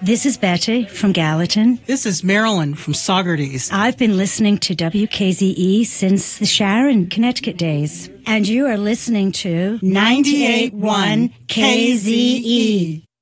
This is Betty from Gallatin. This is Marilyn from Saugerties. I've been listening to WKZE since the Sharon, Connecticut days. And you are listening to 98.1 KZE.